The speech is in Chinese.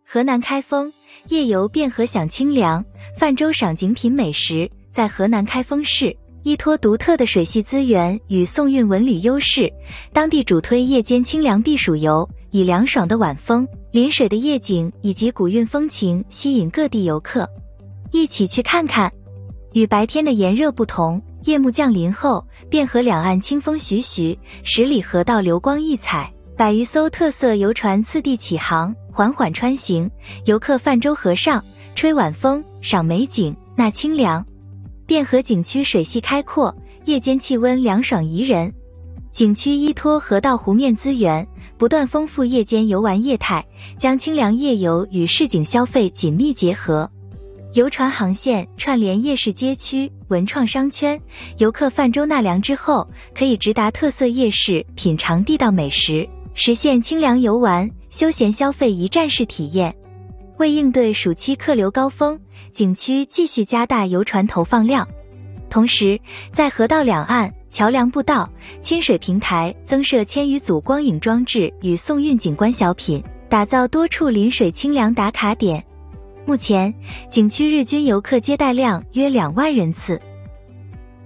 河南开封夜游汴河享清凉，泛舟赏景品美食。在河南开封市，依托独特的水系资源与宋韵文旅优势，当地主推夜间清凉避暑游，以凉爽的晚风、临水的夜景以及古韵风情吸引各地游客。一起去看看。与白天的炎热不同，夜幕降临后，汴河两岸清风徐徐，10里河道流光溢彩，100余艘特色游船次第起航，缓缓穿行，游客泛舟河上，吹晚风，赏美景，纳清凉。汴河景区水系开阔，夜间气温凉爽宜人。景区依托河道湖面资源，不断丰富夜间游玩业态，将清凉夜游与市井消费紧密结合。游船航线串联夜市街区、文创商圈，游客泛舟纳凉之后，可以直达特色夜市品尝地道美食，实现清凉游玩、休闲消费一站式体验。为应对暑期客流高峰，景区继续加大游船投放量，同时在河道两岸、桥梁步道、亲水平台增设1000余组光影装置与宋韵景观小品，打造多处临水清凉打卡点。目前，景区日均游客接待量约2万人次。